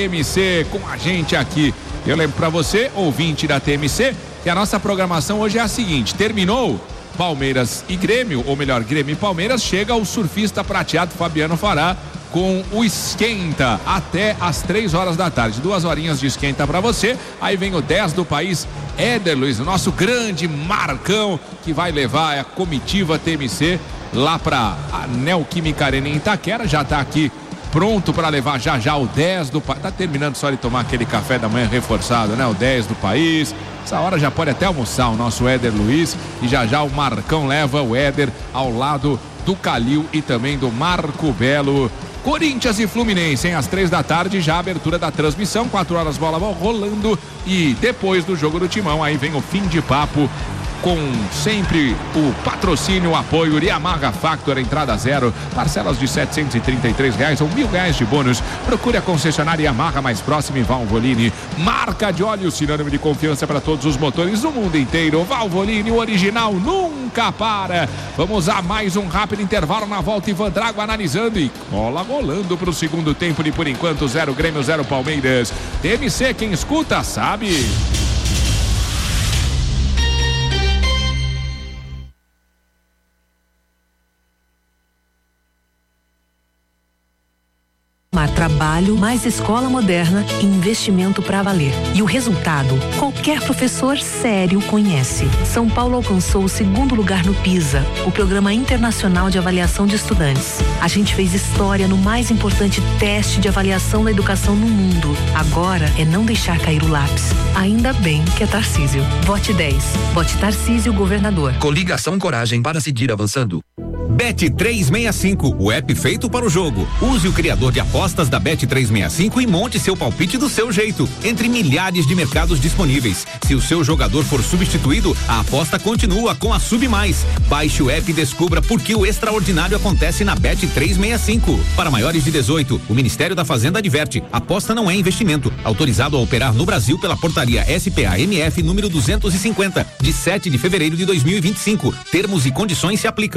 TMC com a gente aqui. Eu lembro pra você, ouvinte da TMC, que a nossa programação hoje é a seguinte: terminou Palmeiras e Grêmio, ou melhor, Grêmio e Palmeiras, chega o surfista prateado Fabiano Fará com o esquenta até às 3 horas da tarde, 2 horinhas de esquenta pra você. Aí vem o 10 do país, Éder Luiz, o nosso grande Marcão, que vai levar a comitiva TMC lá pra a Neoquímica Arena em Itaquera. Já tá aqui pronto para levar já o 10 do país. Tá terminando só de tomar aquele café da manhã reforçado, né? O 10 do país. Essa hora já pode até almoçar o nosso Éder Luiz. E já o Marcão leva o Éder ao lado do Calil e também do Marco Belo. Corinthians e Fluminense, hein? Às 3 da tarde, já a abertura da transmissão, 4 horas bola rolando. E depois do jogo do Timão, aí vem o fim de papo, com sempre o patrocínio, o apoio Yamaha Factor, entrada zero, parcelas de R$733 ou R$1.000 de bônus. Procure a concessionária Yamaha mais próxima em Valvoline. Marca de óleo, sinônimo de confiança para todos os motores do mundo inteiro. Valvoline, o original nunca para. Vamos a mais um rápido intervalo. Na volta, Ivan Drago analisando e bola rolando para o segundo tempo. E por enquanto 0 Grêmio, 0 Palmeiras. TMC, quem escuta sabe. Trabalho, mais escola moderna e investimento para valer. E o resultado, qualquer professor sério conhece. São Paulo alcançou o 2º lugar no PISA, o Programa Internacional de Avaliação de Estudantes. A gente fez história no mais importante teste de avaliação da educação no mundo. Agora é não deixar cair o lápis. Ainda bem que é Tarcísio. Vote 10. Vote Tarcísio, governador. Coligação Coragem para seguir avançando. Bet365, o app feito para o jogo. Use o criador de apostas da Bet365 e monte seu palpite do seu jeito, entre milhares de mercados disponíveis. Se o seu jogador for substituído, a aposta continua com a Sub Mais. Baixe o app e descubra por que o extraordinário acontece na Bet365. Para maiores de 18, o Ministério da Fazenda adverte: aposta não é investimento. Autorizado a operar no Brasil pela portaria SPA-MF número 250, de 7 de fevereiro de 2025. Termos e condições se aplicam.